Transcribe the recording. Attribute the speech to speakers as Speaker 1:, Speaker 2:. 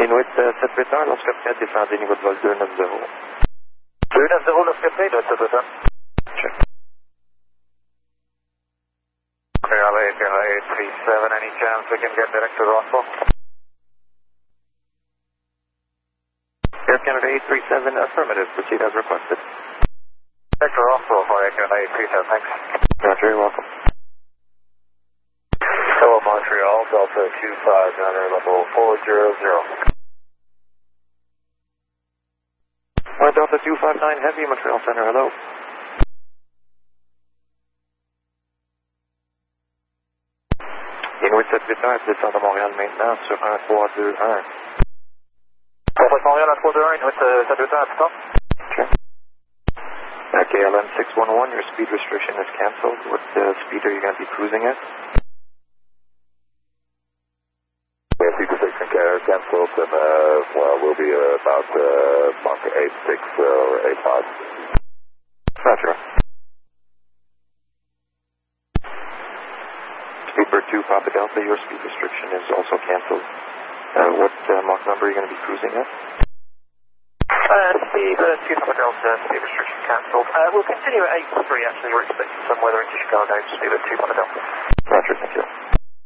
Speaker 1: Inuit 781, Oscar 4, descend des niveaux de vol 290.
Speaker 2: 290, Oscar 4, Inuit 781.
Speaker 1: Check.
Speaker 2: KLA 837, any chance we can get direct to Rossville?
Speaker 1: Air Canada 837, affirmative, proceed as requested.
Speaker 2: Direct to Rossville for Air Canada 837, thanks.
Speaker 1: Roger, you're welcome.
Speaker 2: Hello Montreal, Delta 259, level 400.
Speaker 1: Delta 259 Heavy, Montreal Center, hello. Inuit 781, descend de Montréal maintenant sur 1321.
Speaker 2: Prophet Montréal à 321, Inuit 781 à stop.
Speaker 1: Check. KLM 611, your speed restriction is cancelled. What speed are you going to be cruising at?
Speaker 2: Speed restriction cancelled, and we'll be about Mach 86 or 85.
Speaker 1: Roger. Speedbird 2 Papa Delta, your speed restriction is also cancelled. What Mach number are you going to be cruising at?
Speaker 2: Speed 2 Papa Delta, speed restriction cancelled. We'll continue at 83 actually, we're expecting some weather into Chicago, speed 2 Papa Delta.
Speaker 1: Roger, thank you.